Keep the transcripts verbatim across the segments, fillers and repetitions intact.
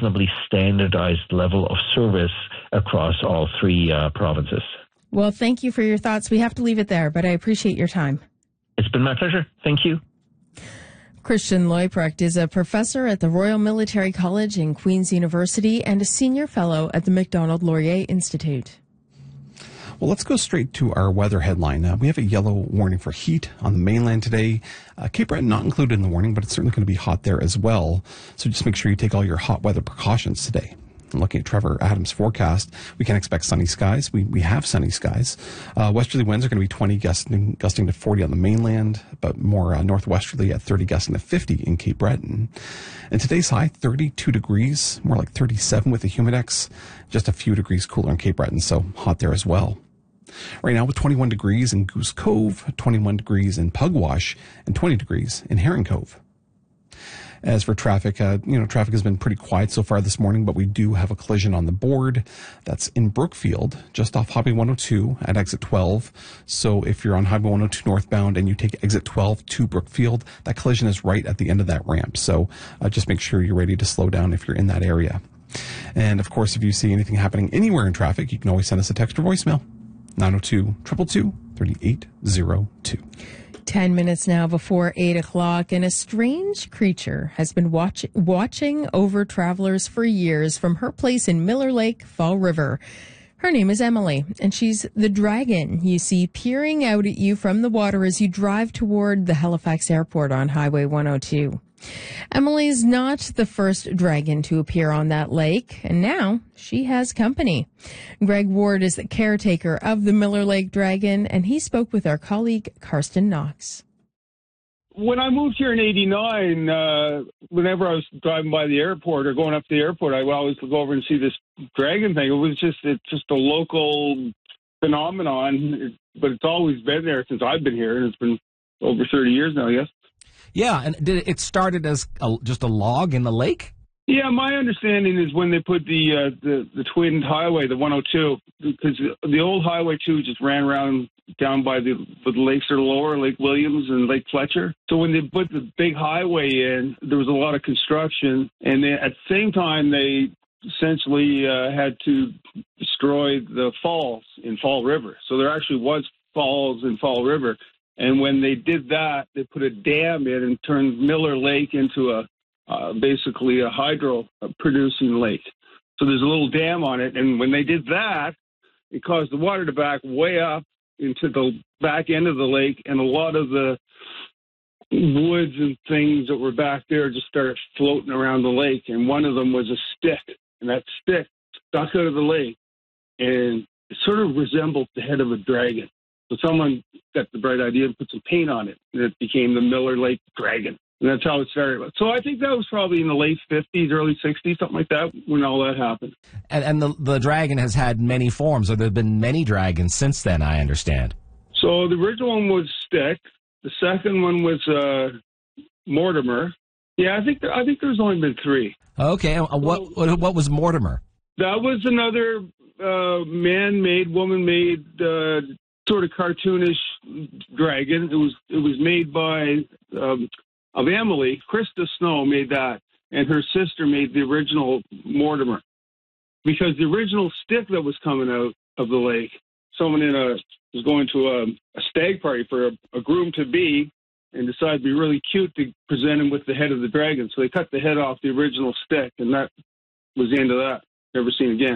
reasonably standardized level of service across all three uh, provinces. Well, thank you for your thoughts. We have to leave it there, but I appreciate your time. It's been my pleasure. Thank you. Christian Leuprecht is a professor at the Royal Military College in Queen's University and a senior fellow at the Macdonald-Laurier Institute. Well, let's go straight to our weather headline. Uh, we have a yellow warning for heat on the mainland today. Uh, Cape Breton not included in the warning, but it's certainly going to be hot there as well. So just make sure you take all your hot weather precautions today. And looking at Trevor Adams' forecast, we can expect sunny skies. We we have sunny skies. Uh, westerly winds are going to be twenty, gusting, gusting to forty on the mainland, but more uh, northwesterly at thirty, gusting to fifty in Cape Breton. And today's high, thirty-two degrees, more like thirty-seven with the humidex, just a few degrees cooler in Cape Breton, so hot there as well. Right now with twenty-one degrees in Goose Cove, twenty-one degrees in Pugwash, and twenty degrees in Herring Cove. As for traffic, uh, you know, traffic has been pretty quiet so far this morning, but we do have a collision on the board. That's in Brookfield, just off Highway one oh two at exit twelve. So if you're on Highway one oh two northbound and you take exit twelve to Brookfield, that collision is right at the end of that ramp. So uh, just make sure you're ready to slow down if you're in that area. And of course, if you see anything happening anywhere in traffic, you can always send us a text or voicemail. nine oh two, two two two, three eight zero two. Ten minutes now before eight o'clock, and a strange creature has been watch- watching over travelers for years from her place in Miller Lake, Fall River. Her name is Emily, and she's the dragon you see peering out at you from the water as you drive toward the Halifax Airport on Highway one oh two. Emily's not the first dragon to appear on that lake, and now she has company. Greg Ward is the caretaker of the Miller Lake Dragon, and he spoke with our colleague Karsten Knox. When I moved here in eighty-nine, uh, whenever I was driving by the airport or going up to the airport, I would always go over and see this dragon thing. It was just it's just a local phenomenon, but it's always been there since I've been here, and it's been over thirty years now, I guess. Yeah, and did it started as a, just a log in the lake? Yeah, my understanding is when they put the uh, the, the twinned highway, the one oh two, because the old Highway two just ran around down by the, the lakes that are lower, Lake Williams and Lake Fletcher. So when they put the big highway in, there was a lot of construction, and they, at the same time they essentially uh, had to destroy the falls in Fall River. So there actually was falls in Fall River. And when they did that, they put a dam in and turned Miller Lake into a uh, basically a hydro-producing lake. So there's a little dam on it. And when they did that, it caused the water to back way up into the back end of the lake. And a lot of the woods and things that were back there just started floating around the lake. And one of them was a stick. And that stick stuck out of the lake. And it sort of resembled the head of a dragon. So someone got the bright idea and put some paint on it, and it became the Miller Lake Dragon. And that's how it started. So I think that was probably in the late fifties, early sixties, something like that, when all that happened. And, and the, the dragon has had many forms, or there have been many dragons since then, I understand. So the original one was Stick. The second one was uh, Mortimer. Yeah, I think there, I think there's only been three. Okay. Uh, what, what what was Mortimer? That was another uh, man-made, woman-made uh sort of cartoonish dragon. It was it was made by um, of Emily. Krista Snow made that, and her sister made the original Mortimer. Because the original Stick that was coming out of the lake, someone in a was going to a, a stag party for a, a groom to be, and decided to be really cute to present him with the head of the dragon. So they cut the head off the original Stick, and that was the end of that. Never seen again.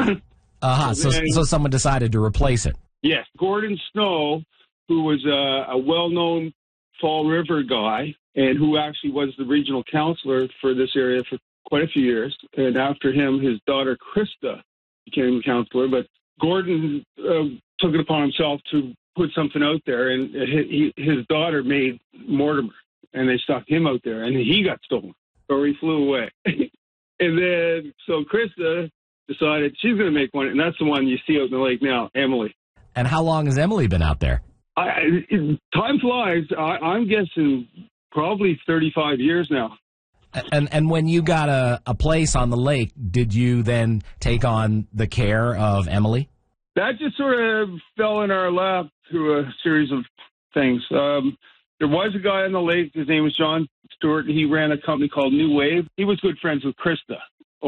uh-huh. So, so, so someone decided to replace it. Yes, Gordon Snow, who was a, a well-known Fall River guy and who actually was the regional counselor for this area for quite a few years. And after him, his daughter Krista became counselor. But Gordon uh, took it upon himself to put something out there, and he, his daughter made Mortimer, and they stuck him out there, and he got stolen, or he flew away. And then, so Krista decided she's going to make one, and that's the one you see out in the lake now, Emily. And how long has Emily been out there? I, I, time flies. I, I'm guessing probably thirty-five years now. And and when you got a, a place on the lake, did you then take on the care of Emily? That just sort of fell in our lap through a series of things. Um, there was a guy on the lake. His name was John Stewart. He ran a company called New Wave. He was good friends with Krista.